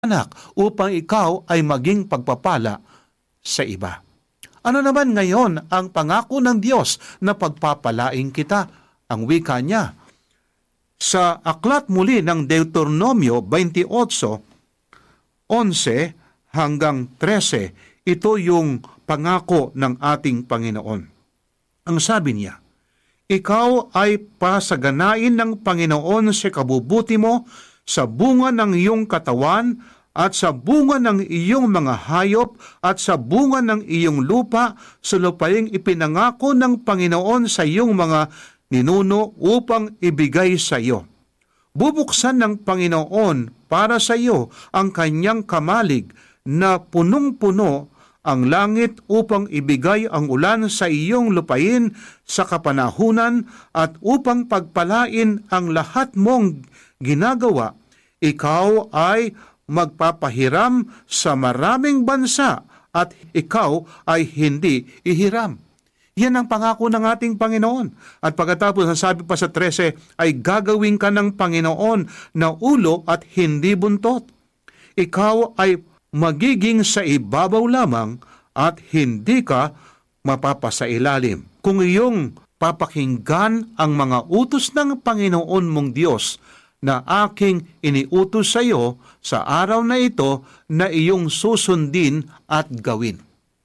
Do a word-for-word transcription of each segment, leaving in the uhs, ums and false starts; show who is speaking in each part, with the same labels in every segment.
Speaker 1: anak upang ikaw ay maging pagpapala sa iba. Ano naman ngayon ang pangako ng Diyos na pagpapalain kita? Ang wika niya sa aklat muli ng Deuteronomio twenty-eight, eleven hanggang thirteen, ito yung pangako ng ating Panginoon. Ang sabi niya, ikaw ay pasaganain ng Panginoon sa kabubuti mo, sa bunga ng iyong katawan, at sa bunga ng iyong mga hayop, at sa bunga ng iyong lupa, sa lupaing ipinangako ng Panginoon sa iyong mga ninuno upang ibigay sa iyo. Bubuksan ng Panginoon para sa iyo ang kanyang kamalig na punong-puno ang langit upang ibigay ang ulan sa iyong lupain sa kapanahunan at upang pagpalain ang lahat mong ginagawa. Ikaw ay magpapahiram sa maraming bansa at ikaw ay hindi ihiram. Yan ang pangako ng ating Panginoon. At pagkatapos, sabi pa sa thirteen, ay gagawin ka ng Panginoon na ulo at hindi buntot. Ikaw ay magiging sa ibabaw lamang at hindi ka mapapasailalim. Kung iyong papakinggan ang mga utos ng Panginoon mong Diyos na aking iniutos sa iyo sa araw na ito na iyong susundin at gawin.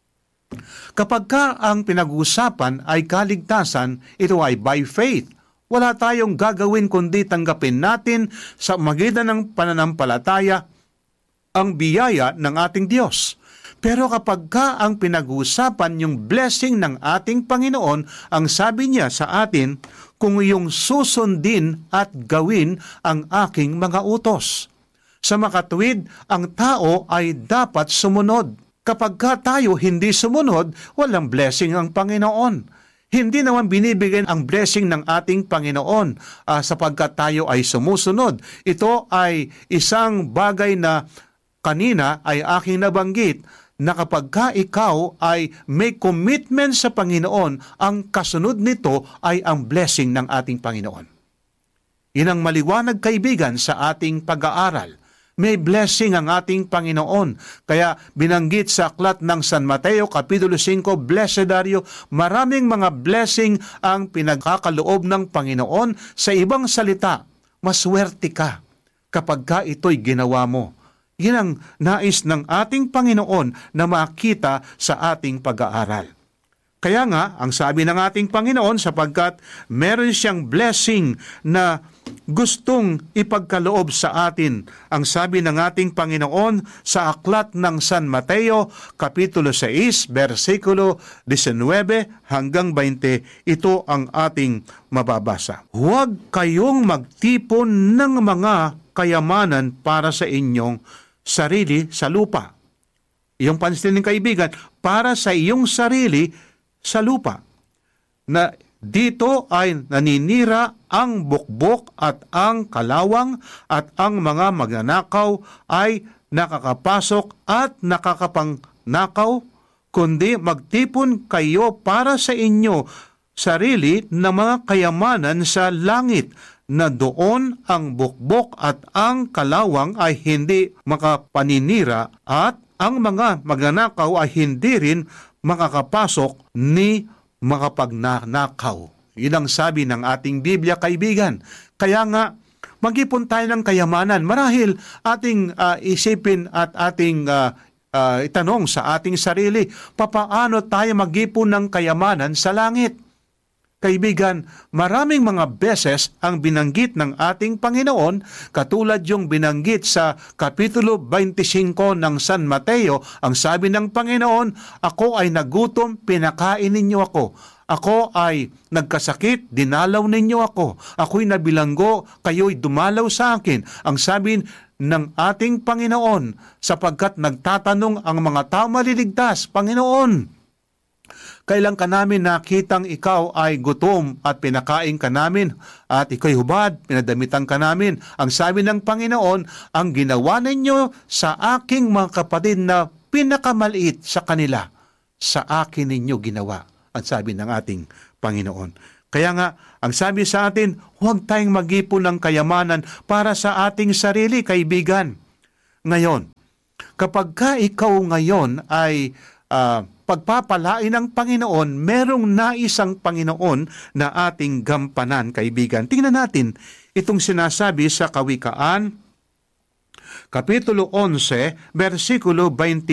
Speaker 1: Kapag ka ang pinag-uusapan ay kaligtasan, ito ay by faith. Wala tayong gagawin kundi tanggapin natin sa magitan ng pananampalataya ang biyaya ng ating Diyos. Pero kapag ka ang pinag-uusapan yung blessing ng ating Panginoon, ang sabi niya sa atin, kung iyong susundin at gawin ang aking mga utos. Sa makatuwid, ang tao ay dapat sumunod. Kapag ka tayo hindi sumunod, walang blessing ang Panginoon. Hindi naman binibigyan ang blessing ng ating Panginoon uh, sapagkat tayo ay sumusunod. Ito ay isang bagay na kanina ay aking nabanggit na kapag ka ikaw ay may commitment sa Panginoon, ang kasunod nito ay ang blessing ng ating Panginoon. Yan ang maliwanag, kaibigan, sa ating pag-aaral. May blessing ang ating Panginoon. Kaya binanggit sa aklat ng San Mateo, Kapitulo five, Blessed are you. Maraming mga blessing ang pinagkakaloob ng Panginoon. Sa ibang salita, maswerte ka kapag ka ito'y ginawa mo. Yan ang nais ng ating Panginoon na makita sa ating pag-aaral. Kaya nga, ang sabi ng ating Panginoon, sapagkat meron siyang blessing na gustong ipagkaloob sa atin. Ang sabi ng ating Panginoon sa aklat ng San Mateo, Kapitulo six, versikulo nineteen hanggang twenty, ito ang ating mababasa. Huwag kayong magtipon ng mga kayamanan para sa inyong sarili sa lupa. Iyong pansin ng kaibigan, para sa iyong sarili sa lupa, na dito ay naninira ang bukbok at ang kalawang at ang mga magnanakaw ay nakakapasok at nakakapangnakaw, kundi magtipon kayo para sa inyo sarili na mga kayamanan sa langit, na doon ang bukbok at ang kalawang ay hindi makapaninira at ang mga magnanakaw ay hindi rin makakapasok ni makapagnanakaw. Yun ang sabi ng ating Biblia, kaibigan. Kaya nga, mag-ipon tayo ng kayamanan. Marahil ating uh, isipin at ating uh, uh, itanong sa ating sarili, papaano tayo mag-ipon ng kayamanan sa langit? Kaibigan, maraming mga beses ang binanggit ng ating Panginoon, katulad yung binanggit sa Kapitulo twenty-five ng San Mateo. Ang sabi ng Panginoon, ako ay nagutom, pinakain ninyo ako. Ako ay nagkasakit, dinalaw ninyo ako. Ako'y nabilanggo, kayo'y dumalaw sa akin. Ang sabi ng ating Panginoon, sapagkat nagtatanong ang mga tao maliligtas, Panginoon, kailan ka namin nakitang ikaw ay gutom at pinakain ka namin at ikaw'y hubad, pinadamitan ka namin? Ang sabi ng Panginoon, ang ginawa ninyo sa aking mga kapatid na pinakamaliit sa kanila, sa akin ninyo ginawa. Ang sabi ng ating Panginoon. Kaya nga, ang sabi sa atin, huwag tayong mag-ipon ng kayamanan para sa ating sarili, kaibigan. ngayon. Kapag ka ikaw ngayon ay uh, pagpapalain ng Panginoon, merong naisang Panginoon na ating gampanan, kaibigan. Tingnan natin itong sinasabi sa Kawikaan, Kapitulo eleven, versikulo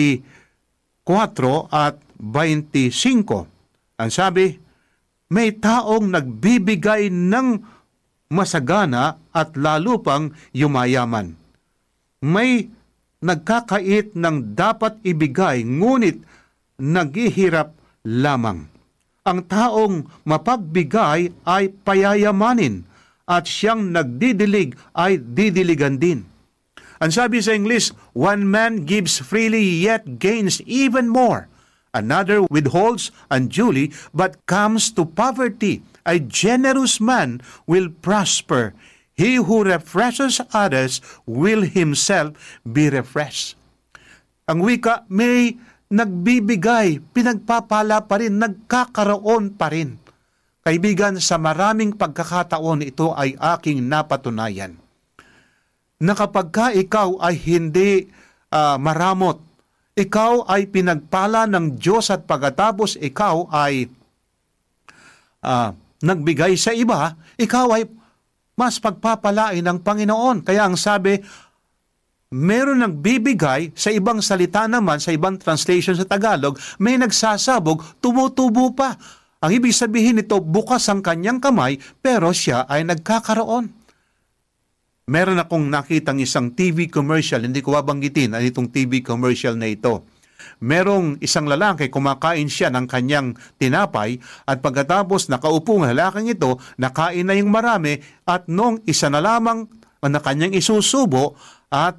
Speaker 1: twenty-four at twenty-five. Ang sabi, may taong nagbibigay ng masagana at lalo pang yumayaman. May nagkakait ng dapat ibigay, ngunit naghihirap lamang. Ang taong mapagbigay ay payayamanin, at siyang nagdidilig ay didiligan din. Ang sabi sa English, one man gives freely yet gains even more. Another withholds unduly but comes to poverty. A generous man will prosper. He who refreshes others will himself be refreshed. Ang wika, may nagbibigay, pinagpapala pa rin, nagkakaroon pa rin. Kaibigan, sa maraming pagkakataon, ito ay aking napatunayan na kapag ka ikaw ay hindi uh, maramot, ikaw ay pinagpala ng Diyos at pagkatapos ikaw ay uh, nagbigay sa iba, ikaw ay mas pagpapalain ng Panginoon. Kaya ang sabi, meron nagbibigay, sa ibang salita naman, sa ibang translation sa Tagalog, may nagsasabog, tumutubo pa. Ang ibig sabihin nito, bukas ang kanyang kamay, pero siya ay nagkakaroon. Meron akong nakitang isang T V commercial, hindi ko babanggitin ano itong T V commercial na ito. Merong isang lalaki, kumakain siya ng kanyang tinapay, at pagkatapos nakaupo ng lalaking ito, nakain na yung marami, at nung isa na lamang na kanyang isusubo, at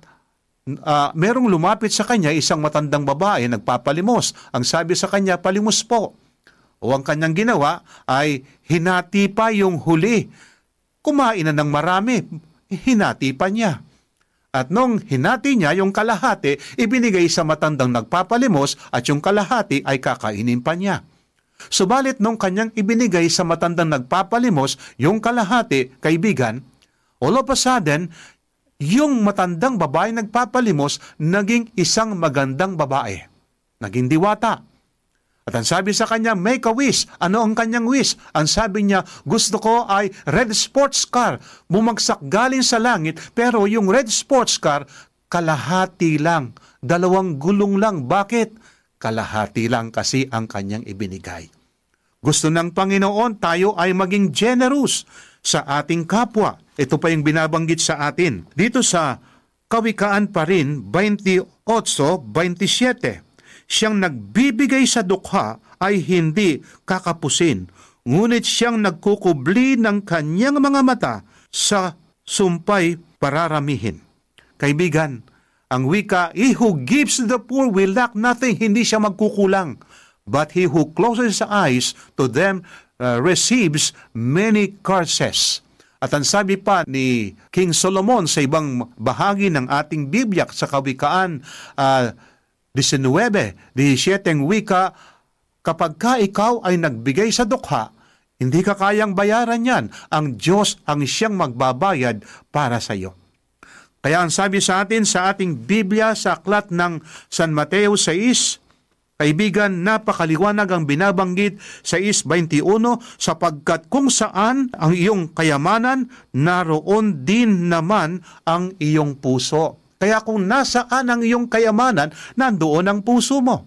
Speaker 1: uh, merong lumapit sa kanya, isang matandang babae, nagpapalimos. Ang sabi sa kanya, palimos po. O ang kanyang ginawa ay hinati pa yung huli. Kumain na ng marami, hinati pa niya. At nung hinati niya yung kalahati, ibinigay sa matandang nagpapalimos, at yung kalahati ay kakainin pa niya. Subalit nung kanyang ibinigay sa matandang nagpapalimos, yung kalahati, kaibigan, all of a sudden, yung matandang babae nagpapalimos, naging isang magandang babae. Naging diwata. At ang sabi sa kanya, make a wish. Ano ang kanyang wish? Ang sabi niya, gusto ko ay red sports car. Bumagsak galing sa langit, pero yung red sports car, kalahati lang. Dalawang gulong lang. Bakit? Kalahati lang kasi ang kanyang ibinigay. Gusto ng Panginoon tayo ay maging generous sa ating kapwa. Ito pa yung binabanggit sa atin. Dito sa Kawikaan pa rin, twenty-eight twenty-seven. Siyang nagbibigay sa dukha ay hindi kakapusin, ngunit siyang nagkukubli ng kanyang mga mata sa sumpay pararamihin. Kaibigan, ang wika, he who gives to the poor will lack nothing, hindi siya magkukulang. But he who closes his eyes to them uh, receives many curses. At ang sabi pa ni King Solomon sa ibang bahagi ng ating Biblia sa Kawikaan uh, nineteen, seventeen wika, kapag ka ikaw ay nagbigay sa dukha, hindi ka kayang bayaran yan. Ang Diyos ang siyang magbabayad para sa iyo. Kaya ang sabi sa atin sa ating Biblia sa aklat ng San Mateo six, kaibigan, napakaliwanag ang binabanggit sa six twenty-one, sapagkat kung saan ang iyong kayamanan, naroon din naman ang iyong puso. Kaya kung nasaan ang iyong kayamanan, nandoon ang puso mo.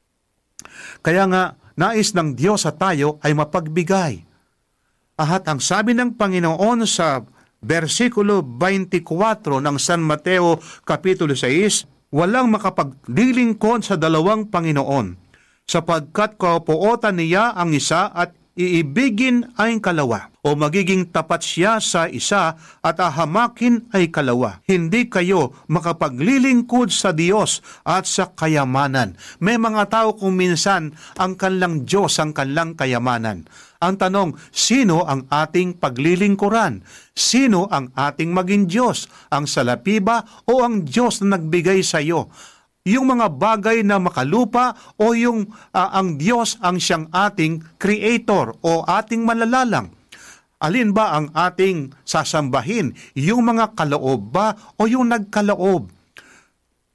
Speaker 1: Kaya nga, nais ng Diyos sa tayo ay mapagbigay. At ang sabi ng Panginoon sa versikulo twenty-four ng San Mateo Kapitulo six, walang makapaglilingkod sa dalawang Panginoon, sapagkat kaupuotan niya ang isa at iibigin ay kalawa, o magiging tapat siya sa isa at ahamakin ay kalawa. Hindi kayo makapaglilingkod sa Diyos at sa kayamanan. May mga tao kung minsan ang kanilang Diyos ang kanilang kayamanan. Ang tanong, sino ang ating paglilingkuran? Sino ang ating maging Diyos? Ang salapi ba o ang Diyos na nagbigay sa iyo? Yung mga bagay na makalupa o yung uh, ang Diyos ang siyang ating creator o ating malalalang? Alin ba ang ating sasambahin? Yung mga kaloob ba o yung nagkaloob?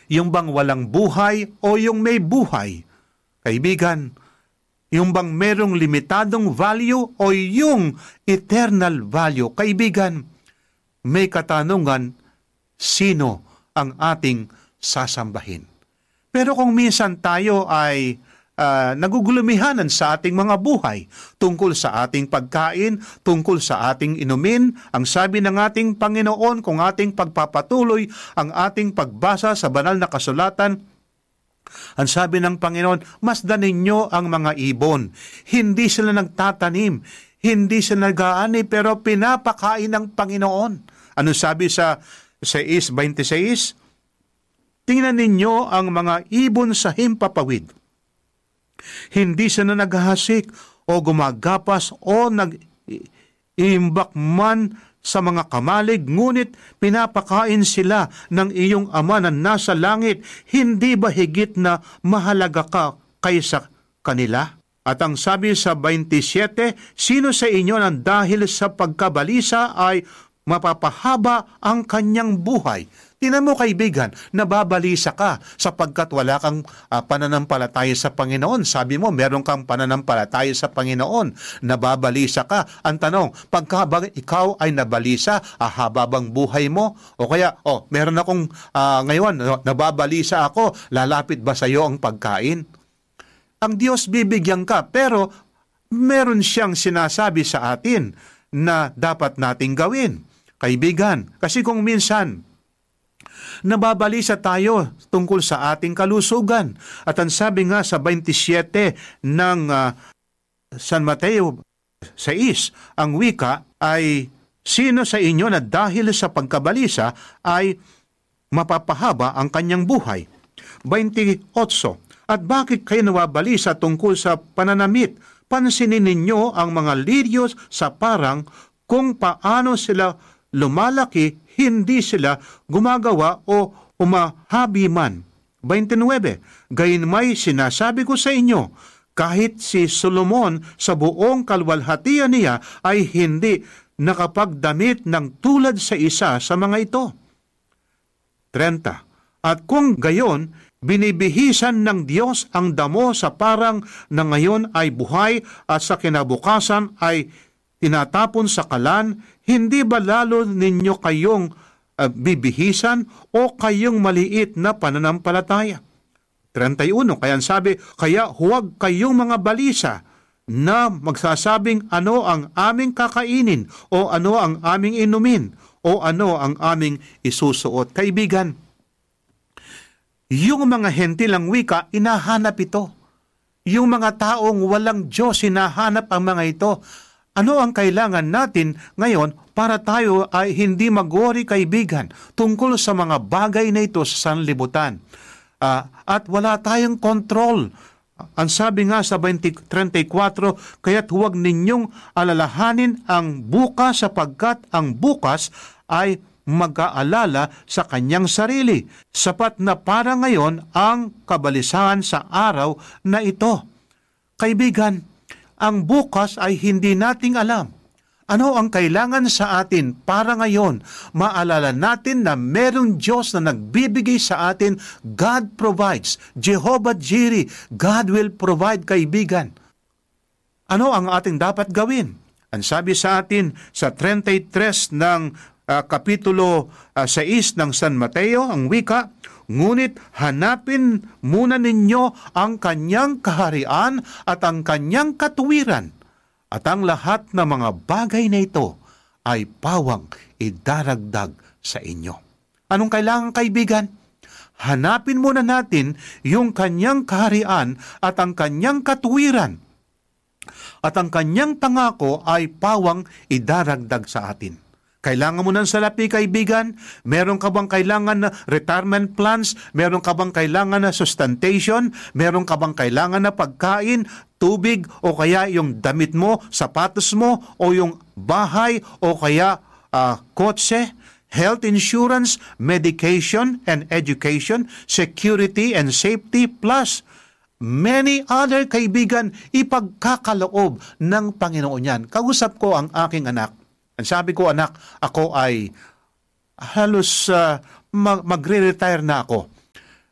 Speaker 1: Yung bang walang buhay o yung may buhay? Kaibigan, yung bang merong limitadong value o yung eternal value? Kaibigan, may katanungan, sino ang ating sasambahin? Pero kung minsan tayo ay Uh, nagugulumihanan sa ating mga buhay tungkol sa ating pagkain, tungkol sa ating inumin, ang sabi ng ating Panginoon kung ating pagpapatuloy ang ating pagbasa sa banal na kasulatan, ang sabi ng Panginoon, masdan ninyo ang mga ibon. Hindi sila nagtatanim, hindi sila nag-aani, pero pinapakain ng Panginoon. Ano sabi sa six twenty-six? Tingnan ninyo ang mga ibon sa himpapawid. Hindi sila naghahasik o gumagapas o nag-iimbak man sa mga kamalig, ngunit pinapakain sila ng iyong Ama na nasa langit. Hindi ba higit na mahalaga ka kaysa kanila? At ang sabi sa twenty-seven, sino sa inyo na dahil sa pagkabalisa ay mapapahaba ang kanyang buhay? Tinan mo kaibigan, nababalisa ka sapagkat wala kang uh, pananampalataya sa Panginoon. Sabi mo, meron kang pananampalataya sa Panginoon. Nababalisa ka. Ang tanong, pagka ba ikaw ay nabalisa, ahaba bang buhay mo? O kaya, oh, meron akong uh, ngayon, nababalisa ako, lalapit ba sa iyo ang pagkain? Ang Diyos bibigyan ka, pero meron siyang sinasabi sa atin na dapat nating gawin. Kaibigan, kasi kung minsan, nababalisa tayo tungkol sa ating kalusugan. At ang sabi nga sa twenty-seven ng uh, San Mateo six, ang wika ay, sino sa inyo na dahil sa pagkabalisa ay mapapahaba ang kanyang buhay? twenty-eight, at bakit kayo nababalisa tungkol sa pananamit? Pansinin ninyo ang mga liryos sa parang kung paano sila lumalaki, hindi sila gumagawa o umahabi man. twenty-nine, gayunmay sinasabi ko sa inyo, kahit si Solomon sa buong kalwalhatian niya ay hindi nakapagdamit ng tulad sa isa sa mga ito. thirty, at kung gayon, binibihisan ng Diyos ang damo sa parang na ngayon ay buhay at sa kinabukasan ay tinatapon sa kalan, hindi ba lalo ninyo kayong uh, bibihisan o kayong maliit na pananampalataya? thirty-one, kaya sabi, kaya huwag kayong mga balisa na magsasabing ano ang aming kakainin o ano ang aming inumin o ano ang aming isusuot. Kaibigan, yung mga hentilang wika, inahanap ito. Yung mga taong walang Diyos, hinahanap ang mga ito. Ano ang kailangan natin ngayon para tayo ay hindi mag-worry, kaibigan, tungkol sa mga bagay na ito sa sanlibutan? Uh, at wala tayong control. Ang sabi nga sa thirty-four, kaya't huwag ninyong alalahanin ang bukas sapagkat ang bukas ay mag-aalala sa kanyang sarili. Sapat na para ngayon ang kabalisahan sa araw na ito. Kaibigan, ang bukas ay hindi nating alam. Ano ang kailangan sa atin para ngayon? Maalala natin na merong Diyos na nagbibigay sa atin. God provides. Jehovah Jireh, God will provide, kaibigan. Ano ang ating dapat gawin? Ang sabi sa atin sa thirty-three ng uh, Kapitulo uh, six ng San Mateo, ang wika, ngunit hanapin muna ninyo ang kanyang kaharian at ang kanyang katuwiran, at ang lahat ng mga bagay na ito ay pawang idaragdag sa inyo. Anong kailangan, kaibigan? Hanapin muna natin yung kanyang kaharian at ang kanyang katuwiran, at ang kanyang pangako ay pawang idaragdag sa atin. Kailangan mo ng salapi, kaibigan? Meron ka bang kailangan na retirement plans? Meron ka bang kailangan na sustentation? Meron ka bang kailangan na pagkain, tubig, o kaya yung damit mo, sapatos mo, o yung bahay, o kaya uh, kotse? Health insurance, medication and education, security and safety, plus many other, kaibigan, ipagkakaloob ng Panginoon yan. Kausap ko ang aking anak. Ang sabi ko, anak, ako ay halos uh, mag- magre-retire na ako.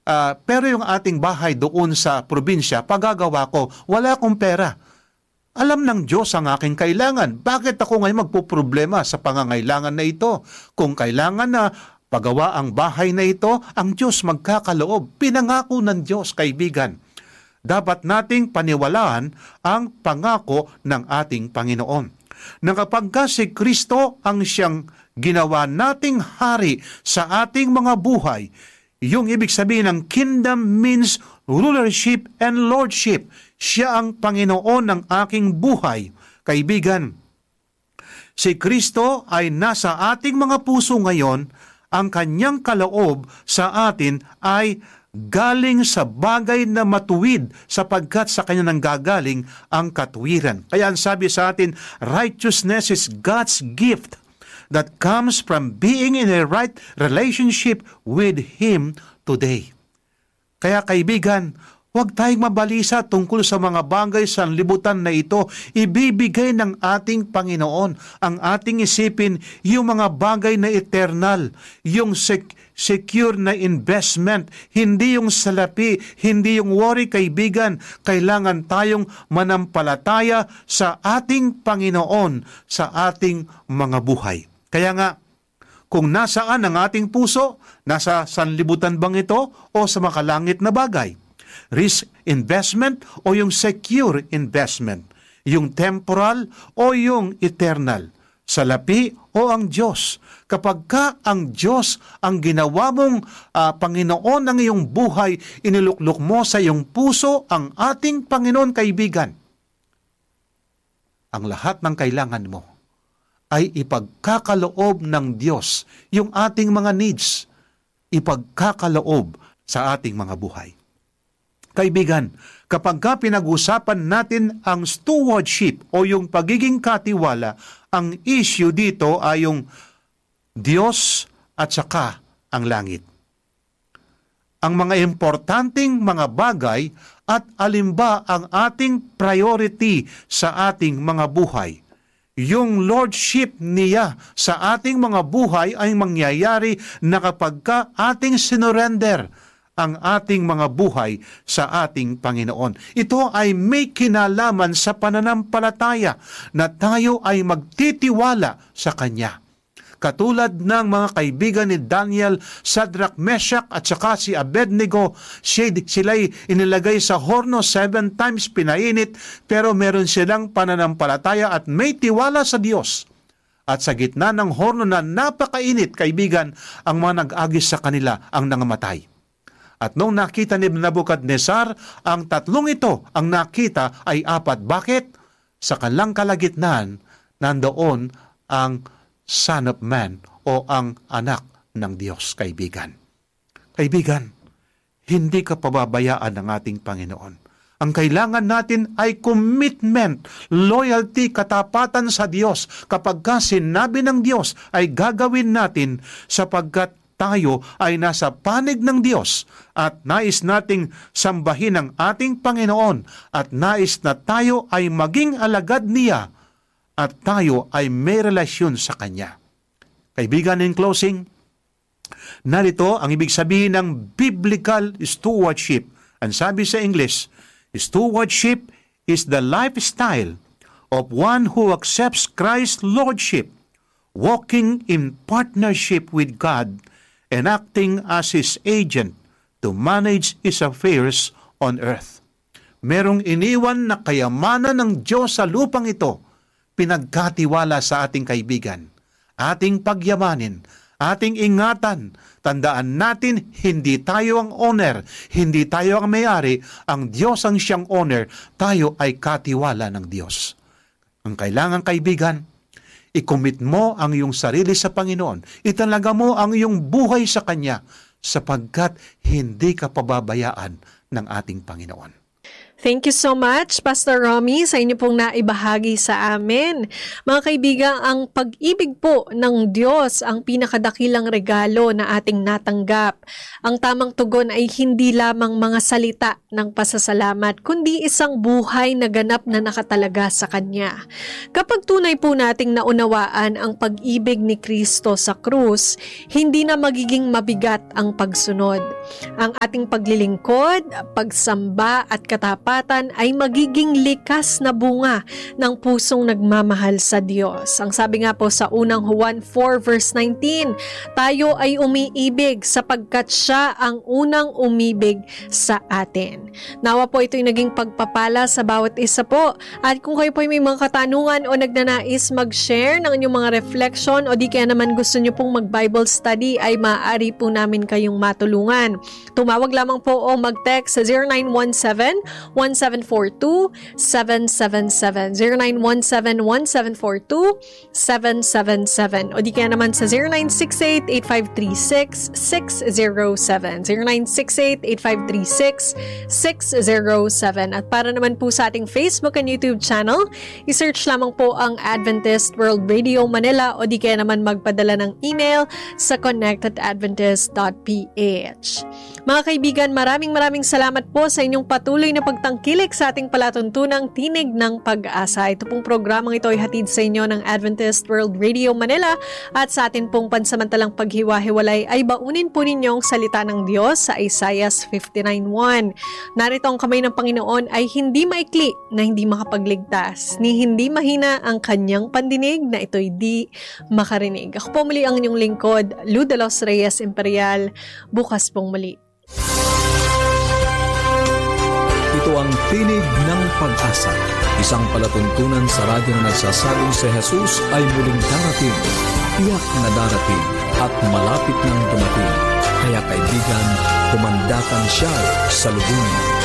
Speaker 1: Ah, pero yung ating bahay doon sa probinsya, pagagawa ko, wala akong pera. Alam ng Diyos ang aking kailangan. Bakit ako ngayon magpoproblema sa pangangailangan na ito? Kung kailangan na pagawa ang bahay na ito, ang Diyos magkakaloob. Pinangako ng Diyos, kaibigan. Dapat nating paniwalaan ang pangako ng ating Panginoon. Na kapag ka si Kristo ang siyang ginawa nating hari sa ating mga buhay, yung ibig sabihin ng kingdom means rulership and lordship. Siya ang Panginoon ng aking buhay. Kaibigan, si Kristo ay nasa ating mga puso ngayon. Ang kanyang kaloob sa atin ay galing sa bagay na matuwid sapagkat sa kanya nang gagaling ang katuwiran. Kaya ang sabi sa atin, righteousness is God's gift that comes from being in a right relationship with Him today. Kaya kaibigan, huwag tayong mabalisa tungkol sa mga bagay sa libutan na ito. Ibibigay ng ating Panginoon ang ating isipin yung mga bagay na eternal, yung sec- secure na investment, hindi yung salapi, hindi yung worry, kaibigan. Kailangan tayong manampalataya sa ating Panginoon sa ating mga buhay. Kaya nga, kung nasaan ang ating puso, nasa sanlibutan bang ito o sa makalangit na bagay? Risk investment o yung secure investment? Yung temporal o yung eternal? Salapi o ang Diyos? Kapag ka ang Diyos ang ginawa mong uh, Panginoon ng iyong buhay, iniluklok mo sa iyong puso ang ating Panginoon, kaibigan, ang lahat ng kailangan mo ay ipagkakaloob ng Diyos, yung ating mga needs, ipagkakaloob sa ating mga buhay. Kaibigan, kapag ka pinag-usapan natin ang stewardship o yung pagiging katiwala, ang issue dito ay yung Diyos at saka ang langit. Ang mga importanteng mga bagay at alin ba ang ating priority sa ating mga buhay. Yung lordship niya sa ating mga buhay ay mangyayari na kapag ka ating sinurrender ang ating mga buhay sa ating Panginoon. Ito ay may kinalaman sa pananampalataya na tayo ay magtitiwala sa Kanya. Katulad ng mga kaibigan ni Daniel, Shadrach, Meshach at saka si Abednego, sila'y inilagay sa horno, seven times pinainit, pero meron silang pananampalataya at may tiwala sa Diyos. At sa gitna ng horno na napakainit, kaibigan, ang mga nag-agis sa kanila ang nangamatay. At nung nakita ni Nebuchadnezzar, ang tatlong ito, ang nakita ay apat. Bakit? Sa kanilang kalagitnaan, nandoon ang Son of Man o ang anak ng Diyos, kaibigan. Kaibigan, hindi ka pababayaan ng ating Panginoon. Ang kailangan natin ay commitment, loyalty, katapatan sa Diyos. Kapag ka sinabi ng Diyos ay gagawin natin sapagkat tayo ay nasa panig ng Diyos at nais nating sambahin ang ating Panginoon at nais na tayo ay maging alagad niya at tayo ay may relasyon sa Kanya. Kaibigan, in closing, narito ang ibig sabihin ng biblical stewardship. Ang sabi sa English, stewardship is the lifestyle of one who accepts Christ's lordship, walking in partnership with God, and acting as His agent to manage His affairs on earth. Merong iniwan na kayamanan ng Diyos sa lupang ito, pinagkatiwala sa ating kaibigan, ating pagyamanin, ating ingatan. Tandaan natin, hindi tayo ang owner, hindi tayo ang may-ari, ang Diyos ang siyang owner, tayo ay katiwala ng Diyos. Ang kailangan, kaibigan, i-commit mo ang iyong sarili sa Panginoon, italaga mo ang iyong buhay sa Kanya, sapagkat hindi ka pababayaan ng ating Panginoon.
Speaker 2: Thank you so much, Pastor Romy, sa inyo pong naibahagi sa amin. Mga kaibigan, ang pag-ibig po ng Diyos ang pinakadakilang regalo na ating natanggap. Ang tamang tugon ay hindi lamang mga salita ng pasasalamat, kundi isang buhay na ganap na nakatalaga sa Kanya. Kapag tunay po nating naunawaan ang pag-ibig ni Kristo sa krus, hindi na magiging mabigat ang pagsunod. Ang ating paglilingkod, pagsamba at katapatan ay magiging likas na bunga ng pusong nagmamahal sa Diyos. Ang sabi nga po sa unang Juan four verse nineteen, tayo ay umiibig sapagkat siya ang unang umibig sa atin. Nawa po ito'y naging pagpapala sa bawat isa po. At kung kayo po ay may mga katanungan o nagnanais mag-share ng inyong mga reflection o di kaya naman gusto nyo pong mag-Bible study, ay maaari po namin kayong matulungan. Tumawag lamang po o mag-text sa zero nine one seven, one seven four two, seven seven seven, zero nine one seven, one seven four two, seven seven seven, o di kaya naman sa zero nine six eight, eight five three six, six zero seven, zero nine six eight, eight five three six, six zero seven. At para naman po sa ating Facebook and YouTube channel, isearch lamang po ang Adventist World Radio Manila o di kaya naman magpadala ng email sa connect at adventist dot p h. Mga kaibigan, maraming maraming salamat po sa inyong patuloy na pagtangkilik sa ating palatuntunang Tinig ng Pag-asa. Ito pong programang ito ay hatid sa inyo ng Adventist World Radio Manila at sa atin pong pansamantalang paghiwa-hiwalay ay baunin po ninyo ang salita ng Diyos sa Isaiah fifty-nine one. Narito ang kamay ng Panginoon ay hindi maikli na hindi makapagligtas, ni hindi mahina ang kanyang pandinig na ito'y di makarinig. Ako po muli ang inyong lingkod, Lou de los Reyes Imperial. Bukas pong muli.
Speaker 3: Ito ang Tinig ng Pag-asa, isang palatuntunan sa radyo na nagsasabing si Jesus ay muling darating, tiyak na darating at malapit nang dumating. Kaya kaibigan, kumandakan siya sa lubungin.